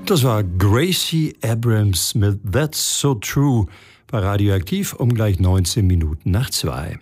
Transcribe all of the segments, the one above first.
Das war Gracie Abrams mit That's So True bei Radioaktiv um gleich 19 Minuten nach 2.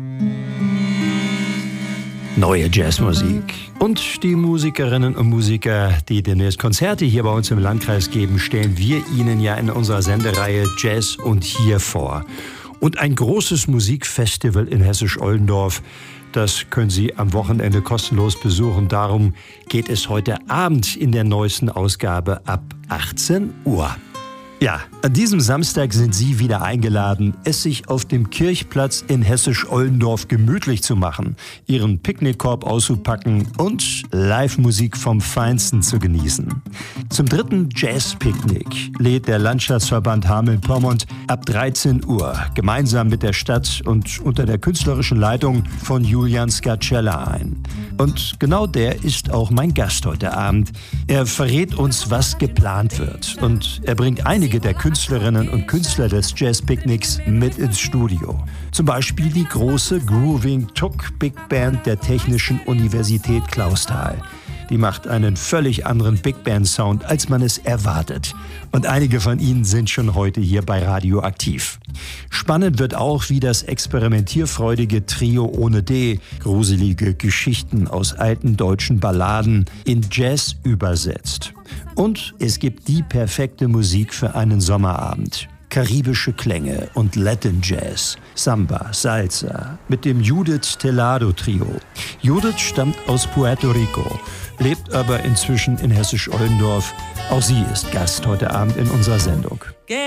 Neue Jazzmusik. Und die Musikerinnen und Musiker, die demnächst Konzerte hier bei uns im Landkreis geben, stellen wir Ihnen ja in unserer Sendereihe Jazz und Hier vor. Und ein großes Musikfestival in Hessisch-Oldendorf, das können Sie am Wochenende kostenlos besuchen. Darum geht es heute Abend in der neuesten Ausgabe ab 18 Uhr. Ja, an diesem Samstag sind Sie wieder eingeladen, es sich auf dem Kirchplatz in Hessisch-Oldendorf gemütlich zu machen, Ihren Picknickkorb auszupacken und Live-Musik vom Feinsten zu genießen. Zum 3. Jazz-Picknick lädt der Landschaftsverband Hameln-Pyrmont ab 13 Uhr gemeinsam mit der Stadt und unter der künstlerischen Leitung von Julian Scarcella ein. Und genau der ist auch mein Gast heute Abend. Er verrät uns, was geplant wird, und er bringt einige der Künstlerinnen und Künstler des Jazz-Picknicks mit ins Studio. Zum Beispiel die große Grooving Tuk Big Band der Technischen Universität Clausthal. Die macht einen völlig anderen Big Band Sound, als man es erwartet. Und einige von ihnen sind schon heute hier bei Radioaktiv. Spannend wird auch, wie das experimentierfreudige Trio ohne D gruselige Geschichten aus alten deutschen Balladen in Jazz übersetzt. Und es gibt die perfekte Musik für einen Sommerabend. Karibische Klänge und Latin Jazz, Samba, Salsa mit dem Judith Telado Trio. Judith stammt aus Puerto Rico, lebt aber inzwischen in Hessisch-Oldendorf. Auch sie ist Gast heute Abend in unserer Sendung.